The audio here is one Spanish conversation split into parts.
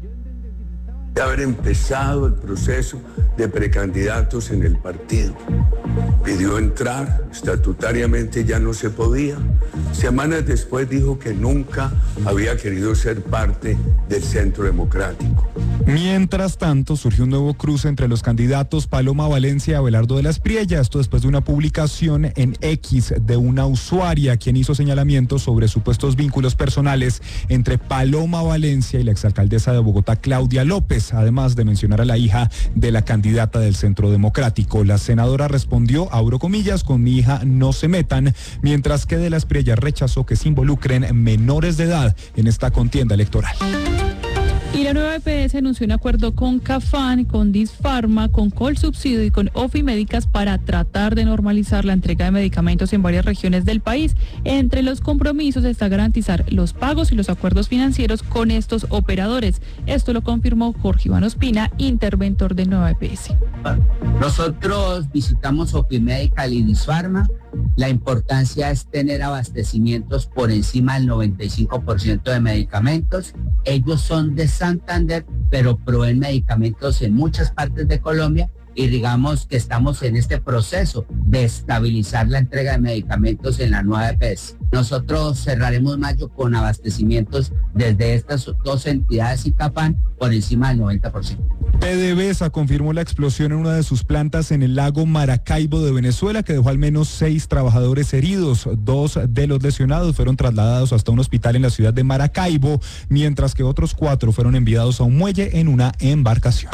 de haber empezado el proceso de precandidatos en el partido. Pidió entrar, estatutariamente ya no se podía. Semanas después dijo que nunca había querido ser parte del Centro Democrático. Mientras tanto, surgió un nuevo cruce entre los candidatos Paloma Valencia y Abelardo de la Espriella. Esto después de una publicación en X de una usuaria quien hizo señalamientos sobre supuestos vínculos personales entre Paloma Valencia y la exalcaldesa de Bogotá, Claudia López, además de mencionar a la hija de la candidata del Centro Democrático. La senadora respondió, abro comillas, con mi hija no se metan, mientras que de la Espriella rechazó que se involucren menores de edad en esta contienda electoral. Y la nueva EPS anunció un acuerdo con Cafán, con Disfarma, con Colsubsidio y con Ofimédicas para tratar de normalizar la entrega de medicamentos en varias regiones del país. Entre los compromisos está garantizar los pagos y los acuerdos financieros con estos operadores. Esto lo confirmó Jorge Iván Ospina, interventor de nueva EPS. Nosotros visitamos Ofimédicas y Disfarma. La importancia es tener abastecimientos por encima del 95% de medicamentos. Ellos son de Santander, pero proveen medicamentos en muchas partes de Colombia y digamos que estamos en este proceso de estabilizar la entrega de medicamentos en la nueva EPS. Nosotros cerraremos mayo con abastecimientos desde estas dos entidades y Cafán por encima del 90%. PDVSA confirmó la explosión en una de sus plantas en el lago Maracaibo de Venezuela, que dejó al menos 6 trabajadores heridos. 2 de los lesionados fueron trasladados hasta un hospital en la ciudad de Maracaibo, mientras que otros 4 fueron enviados a un muelle en una embarcación.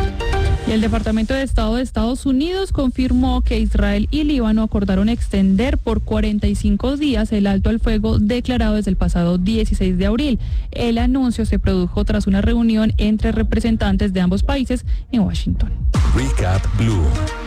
Y el Departamento de Estado de Estados Unidos confirmó que Israel y Líbano acordaron extender por 45 días el alto al fuego declarado desde el pasado 16 de abril. El anuncio se produjo tras una reunión entre representantes de ambos países en Washington. Recap Blue.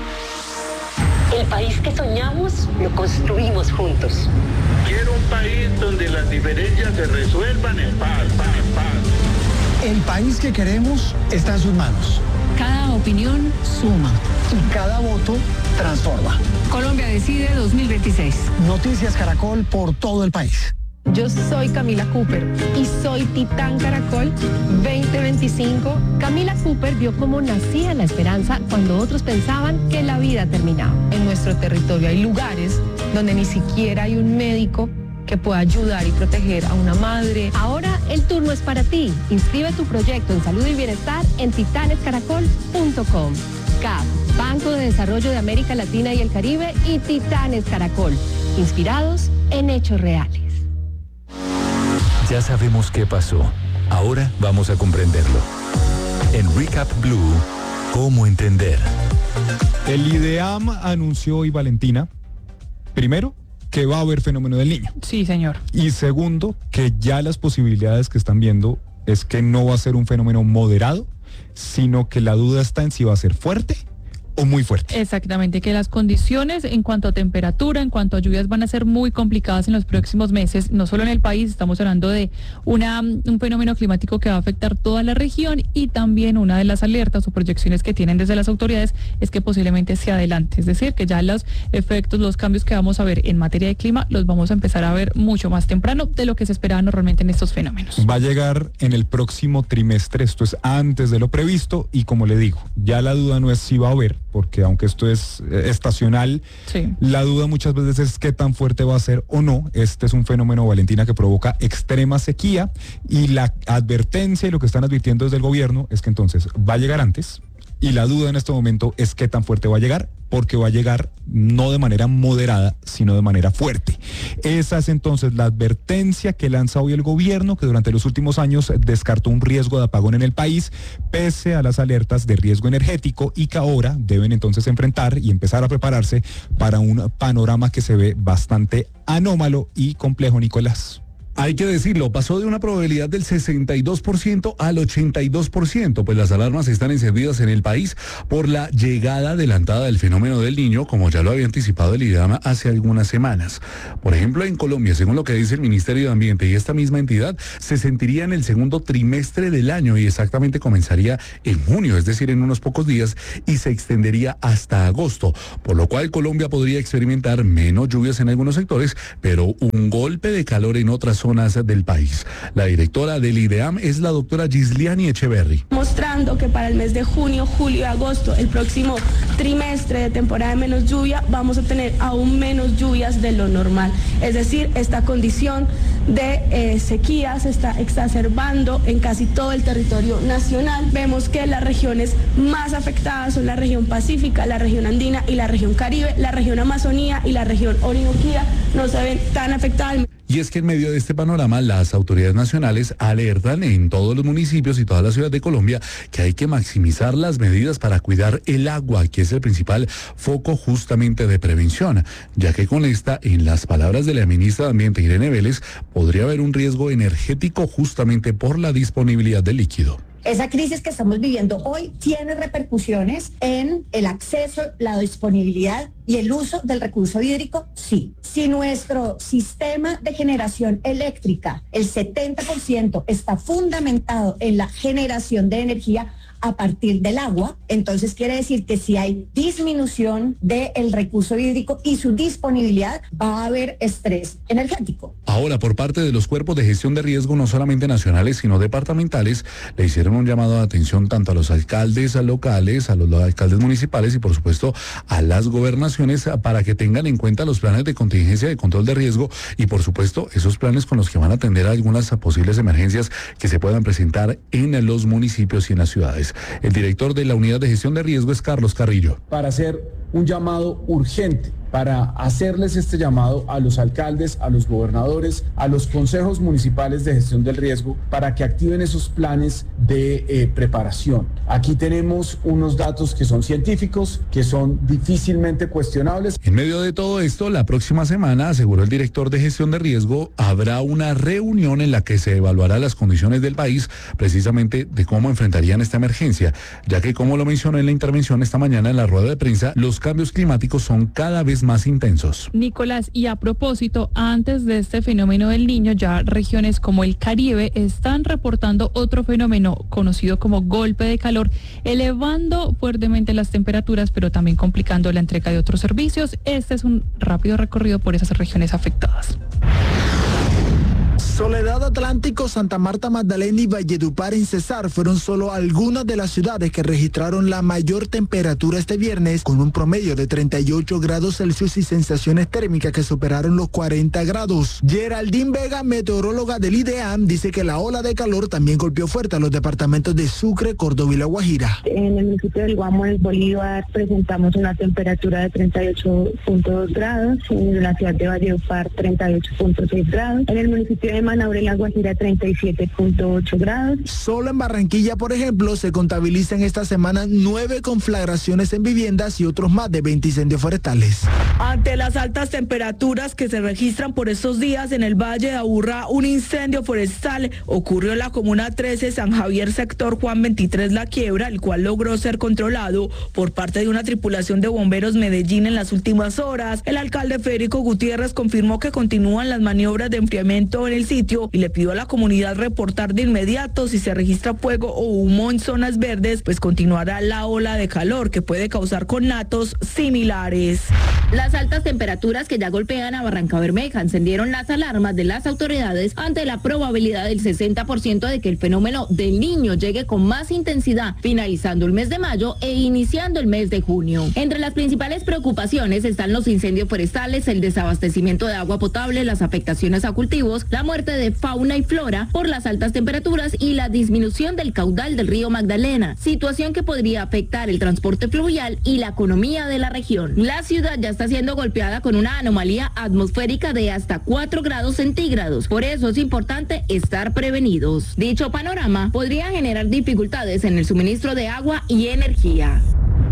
El país que soñamos lo construimos juntos. Quiero un país donde las diferencias se resuelvan en paz, paz, paz. El país que queremos está en sus manos. Cada opinión suma. Y cada voto transforma. Colombia Decide 2026. Noticias Caracol por todo el país. Yo soy Camila Cooper y soy Titán Caracol 2025. Camila Cooper vio cómo nacía la esperanza cuando otros pensaban que la vida terminaba. En nuestro territorio hay lugares donde ni siquiera hay un médico que pueda ayudar y proteger a una madre. Ahora el turno es para ti. Inscribe tu proyecto en salud y bienestar en titanescaracol.com. CAP, Banco de Desarrollo de América Latina y el Caribe y Titanes Caracol, inspirados en hechos reales. Ya sabemos qué pasó. Ahora vamos a comprenderlo. En Recap Blue, ¿cómo entender? El IDEAM anunció hoy, Valentina, primero, que va a haber fenómeno del Niño. Sí, señor. Y segundo, que ya las posibilidades que están viendo es que no va a ser un fenómeno moderado, sino que la duda está en si va a ser fuerte o muy fuerte. Exactamente, que las condiciones en cuanto a temperatura, en cuanto a lluvias van a ser muy complicadas en los próximos meses, no solo en el país, estamos hablando de un fenómeno climático que va a afectar toda la región y también una de las alertas o proyecciones que tienen desde las autoridades es que posiblemente se adelante, es decir, que ya los efectos, los cambios que vamos a ver en materia de clima los vamos a empezar a ver mucho más temprano de lo que se esperaba normalmente en estos fenómenos. Va a llegar en el próximo trimestre, esto es antes de lo previsto y como le digo, ya la duda no es si va a haber, porque aunque esto es estacional, sí, la duda muchas veces es qué tan fuerte va a ser o no. Este es un fenómeno, Valentina, que provoca extrema sequía y la advertencia y lo que están advirtiendo desde el gobierno es que entonces va a llegar antes y la duda en este momento es qué tan fuerte va a llegar, porque va a llegar no de manera moderada, sino de manera fuerte. Esa es entonces la advertencia que lanza hoy el gobierno, que durante los últimos años descartó un riesgo de apagón en el país, pese a las alertas de riesgo energético, y que ahora deben entonces enfrentar y empezar a prepararse para un panorama que se ve bastante anómalo y complejo, Nicolás. Hay que decirlo, pasó de una probabilidad del 62% al 82%, pues las alarmas están encendidas en el país por la llegada adelantada del fenómeno del Niño, como ya lo había anticipado el IDEAM hace algunas semanas. Por ejemplo, en Colombia, según lo que dice el Ministerio de Ambiente y esta misma entidad, se sentiría en el segundo trimestre del año y exactamente comenzaría en junio, es decir, en unos pocos días, y se extendería hasta agosto, por lo cual Colombia podría experimentar menos lluvias en algunos sectores, pero un golpe de calor en otras zonas zonas del país. La directora del IDEAM es la doctora Gisliani Echeverry. Mostrando que para el mes de junio, julio y agosto, el próximo trimestre de temporada de menos lluvia, vamos a tener aún menos lluvias de lo normal. Es decir, esta condición de sequía se está exacerbando en casi todo el territorio nacional. Vemos que las regiones más afectadas son la región pacífica, la región andina y la región caribe. La región Amazonía y la región Orinoquía no se ven tan afectadas. Y es que en medio de este panorama, las autoridades nacionales alertan en todos los municipios y todas las ciudades de Colombia que hay que maximizar las medidas para cuidar el agua, que es el principal foco justamente de prevención, ya que con esta, en las palabras de la ministra de Ambiente, Irene Vélez, podría haber un riesgo energético justamente por la disponibilidad del líquido. Esa crisis que estamos viviendo hoy tiene repercusiones en el acceso, la disponibilidad y el uso del recurso hídrico, sí. Si nuestro sistema de generación eléctrica, el 70% está fundamentado en la generación de energía a partir del agua, entonces quiere decir que si hay disminución del recurso hídrico y su disponibilidad, va a haber estrés energético. Ahora, por parte de los cuerpos de gestión de riesgo, no solamente nacionales, sino departamentales, le hicieron un llamado de atención tanto a los alcaldes locales, a los alcaldes municipales y, por supuesto, a las gobernaciones para que tengan en cuenta los planes de contingencia de control de riesgo y, por supuesto, esos planes con los que van a atender a algunas posibles emergencias que se puedan presentar en los municipios y en las ciudades. El director de la Unidad de Gestión de Riesgo es Carlos Carrillo. Para hacer un llamado urgente, para hacerles este llamado a los alcaldes, a los gobernadores, a los consejos municipales de gestión del riesgo, para que activen esos planes de preparación. Aquí tenemos unos datos que son científicos, que son difícilmente cuestionables. En medio de todo esto, la próxima semana, aseguró el director de gestión de riesgo, habrá una reunión en la que se evaluará las condiciones del país, precisamente de cómo enfrentarían esta emergencia, ya que, como lo mencionó en la intervención esta mañana en la rueda de prensa, los cambios climáticos son cada vez más intensos. Nicolás, y a propósito, antes de este fenómeno del Niño, ya regiones como el Caribe están reportando otro fenómeno conocido como golpe de calor, elevando fuertemente las temperaturas, pero también complicando la entrega de otros servicios. Este es un rápido recorrido por esas regiones afectadas. Soledad, Atlántico, Santa Marta, Magdalena y Valledupar en Cesar fueron solo algunas de las ciudades que registraron la mayor temperatura este viernes, con un promedio de 38 grados Celsius y sensaciones térmicas que superaron los 40 grados. Geraldine Vega, meteoróloga del IDEAM, dice que la ola de calor también golpeó fuerte a los departamentos de Sucre, Córdoba y La Guajira. En el municipio del Guamo, en Bolívar, presentamos una temperatura de 38.2 grados, en la ciudad de Valledupar 38.6 grados, en el municipio de Manaure, La Guajira 37.8 grados. Solo en Barranquilla, por ejemplo, se contabilizan esta semana 9 conflagraciones en viviendas y otros más de 20 incendios forestales. Ante las altas temperaturas que se registran por estos días en el Valle de Aburrá, un incendio forestal ocurrió en la Comuna 13, San Javier, sector Juan 23 La Quiebra, el cual logró ser controlado por parte de una tripulación de bomberos Medellín en las últimas horas. El alcalde Federico Gutiérrez confirmó que continúan las maniobras de enfriamiento en el sitio y le pidió a la comunidad reportar de inmediato si se registra fuego o humo en zonas verdes, pues continuará la ola de calor que puede causar conatos similares. Las altas temperaturas que ya golpean a Barrancabermeja encendieron las alarmas de las autoridades ante la probabilidad del 60% de que el fenómeno del Niño llegue con más intensidad, finalizando el mes de mayo e iniciando el mes de junio. Entre las principales preocupaciones están los incendios forestales, el desabastecimiento de agua potable, las afectaciones a cultivos, la muerte de fauna y flora por las altas temperaturas y la disminución del caudal del río Magdalena, situación que podría afectar el transporte fluvial y la economía de la región. La ciudad ya está siendo golpeada con una anomalía atmosférica de hasta 4 grados centígrados, por eso es importante estar prevenidos. Dicho panorama podría generar dificultades en el suministro de agua y energía.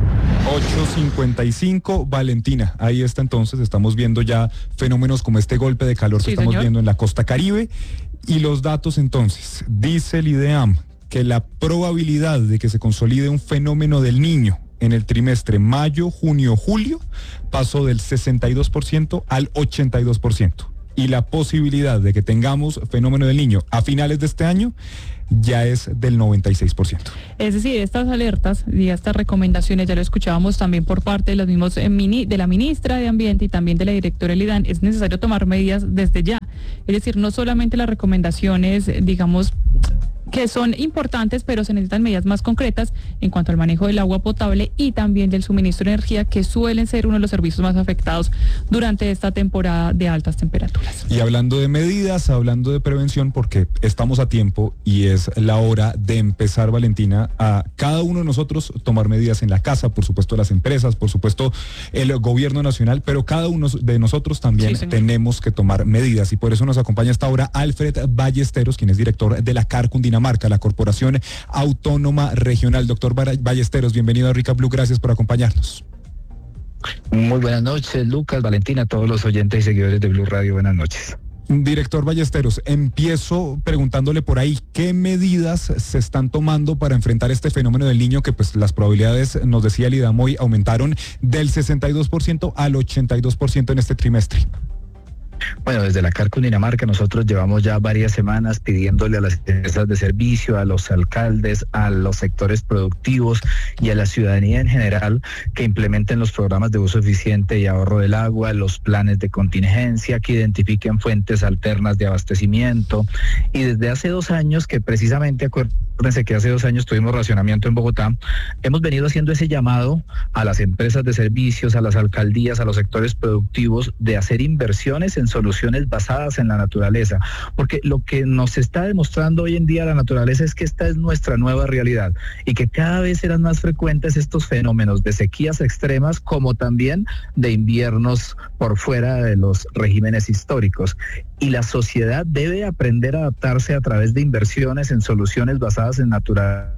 8:55, Valentina. Ahí está entonces, estamos viendo ya fenómenos como este golpe de calor que estamos viendo en la costa Caribe. Y los datos entonces, dice el IDEAM que la probabilidad de que se consolide un fenómeno del Niño en el trimestre mayo, junio, julio, pasó del 62% al 82%. Y la posibilidad de que tengamos fenómeno del Niño a finales de este año ya es del 96%. Es decir, estas alertas y estas recomendaciones, ya lo escuchábamos también por parte de los mismos de la ministra de Ambiente y también de la directora del IDAN, es necesario tomar medidas desde ya. Es decir, no solamente las recomendaciones, digamos, que son importantes, pero se necesitan medidas más concretas en cuanto al manejo del agua potable y también del suministro de energía, que suelen ser uno de los servicios más afectados durante esta temporada de altas temperaturas. Y hablando de medidas, hablando de prevención, porque estamos a tiempo y es la hora de empezar, Valentina, a cada uno de nosotros tomar medidas en la casa, por supuesto las empresas, por supuesto el gobierno nacional, pero cada uno de nosotros también tenemos que tomar medidas, y por eso nos acompaña hasta ahora Alfred Ballesteros, quien es director de la CAR Cundinamarca, la Corporación Autónoma Regional. Doctor Ballesteros, bienvenido a Rica Blue, gracias por acompañarnos. Muy buenas noches, Lucas, Valentina, todos los oyentes y seguidores de Blue Radio, buenas noches. Director Ballesteros, empiezo preguntándole por ahí, ¿qué medidas se están tomando para enfrentar este fenómeno del Niño, que pues las probabilidades, nos decía el IDAM hoy, aumentaron del 62% al 82% en este trimestre? Bueno, desde la CAR Cundinamarca nosotros llevamos ya varias semanas pidiéndole a las empresas de servicio, a los alcaldes, a los sectores productivos y a la ciudadanía en general que implementen los programas de uso eficiente y ahorro del agua, los planes de contingencia, que identifiquen fuentes alternas de abastecimiento. Y desde hace 2 años, que precisamente, acuérdense que hace 2 años tuvimos racionamiento en Bogotá, hemos venido haciendo ese llamado a las empresas de servicios, a las alcaldías, a los sectores productivos, de hacer inversiones en soluciones basadas en la naturaleza, porque lo que nos está demostrando hoy en día la naturaleza es que esta es nuestra nueva realidad y que cada vez serán más frecuentes estos fenómenos de sequías extremas, como también de inviernos por fuera de los regímenes históricos. Y la sociedad debe aprender a adaptarse a través de inversiones en soluciones basadas en naturaleza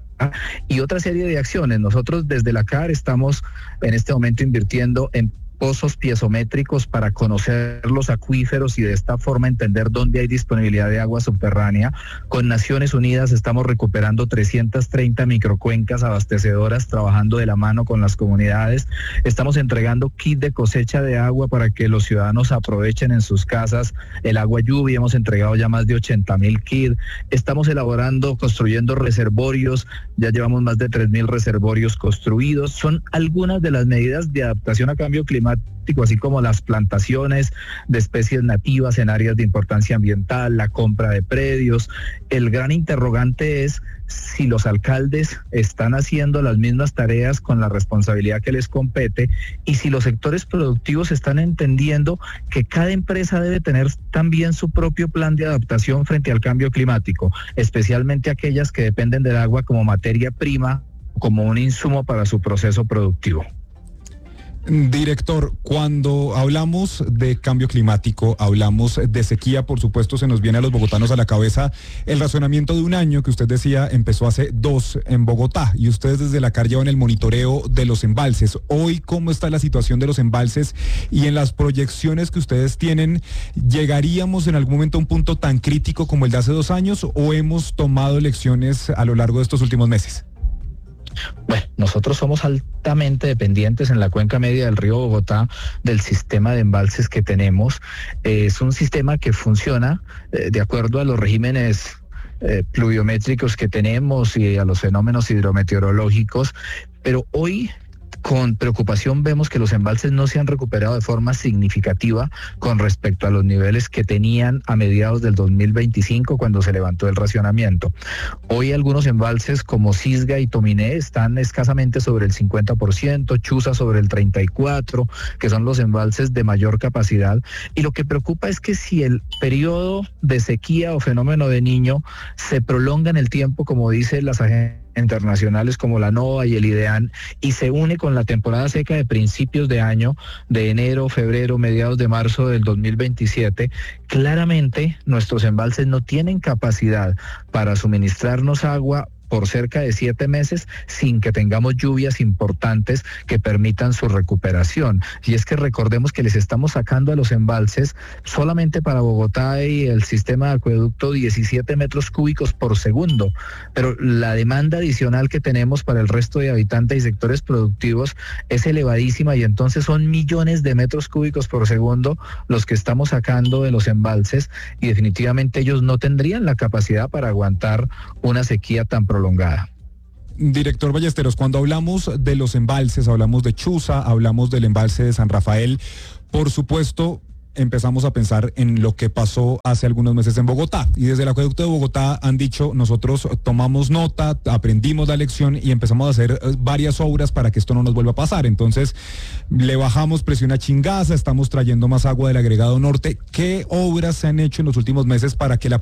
y otra serie de acciones. Nosotros desde la CAR estamos en este momento invirtiendo en pozos piezométricos para conocer los acuíferos y de esta forma entender dónde hay disponibilidad de agua subterránea. Con Naciones Unidas estamos recuperando 330 microcuencas abastecedoras, trabajando de la mano con las comunidades. Estamos entregando kit de cosecha de agua para que los ciudadanos aprovechen en sus casas el agua lluvia. Hemos entregado ya más de 80,000 kits. Estamos construyendo reservorios. Ya llevamos más de 3,000 reservorios construidos. Son algunas de las medidas de adaptación a cambio climático, así como las plantaciones de especies nativas en áreas de importancia ambiental, la compra de predios. El gran interrogante es si los alcaldes están haciendo las mismas tareas con la responsabilidad que les compete y si los sectores productivos están entendiendo que cada empresa debe tener también su propio plan de adaptación frente al cambio climático, especialmente aquellas que dependen del agua como materia prima, como un insumo para su proceso productivo. Director, cuando hablamos de cambio climático, hablamos de sequía, por supuesto se nos viene a los bogotanos a la cabeza el razonamiento de 1 año que usted decía empezó hace 2 en Bogotá, y ustedes desde la CAR llevan el monitoreo de los embalses. Hoy, ¿cómo está la situación de los embalses? Y en las proyecciones que ustedes tienen, ¿llegaríamos en algún momento a un punto tan crítico como el de hace 2 años o hemos tomado lecciones a lo largo de estos últimos meses? Bueno, nosotros somos altamente dependientes en la cuenca media del río Bogotá del sistema de embalses que tenemos. Es un sistema que funciona de acuerdo a los regímenes pluviométricos que tenemos y a los fenómenos hidrometeorológicos, pero hoy con preocupación vemos que los embalses no se han recuperado de forma significativa con respecto a los niveles que tenían a mediados del 2025 cuando se levantó el racionamiento. Hoy algunos embalses como Cisga y Tominé están escasamente sobre el 50%, Chuza sobre el 34%, que son los embalses de mayor capacidad. Y lo que preocupa es que si el periodo de sequía o fenómeno de Niño se prolonga en el tiempo, como dicen las agencias internacionales como la NOAA y el IDEAN, y se une con la temporada seca de principios de año, de enero, febrero, mediados de marzo del 2027, claramente nuestros embalses no tienen capacidad para suministrarnos agua por cerca de 7 meses sin que tengamos lluvias importantes que permitan su recuperación. Y es que recordemos que les estamos sacando a los embalses solamente para Bogotá y el sistema de acueducto 17 metros cúbicos por segundo, pero la demanda adicional que tenemos para el resto de habitantes y sectores productivos es elevadísima, y entonces son millones de metros cúbicos por segundo los que estamos sacando de los embalses, y definitivamente ellos no tendrían la capacidad para aguantar una sequía tan prolongada. Director Ballesteros, cuando hablamos de los embalses, hablamos de Chuza, hablamos del embalse de San Rafael, por supuesto, empezamos a pensar en lo que pasó hace algunos meses en Bogotá. Y desde el acueducto de Bogotá han dicho, nosotros tomamos nota, aprendimos la lección y empezamos a hacer varias obras para que esto no nos vuelva a pasar. Entonces, le bajamos presión a Chingaza, estamos trayendo más agua del agregado norte. ¿Qué obras se han hecho en los últimos meses para que la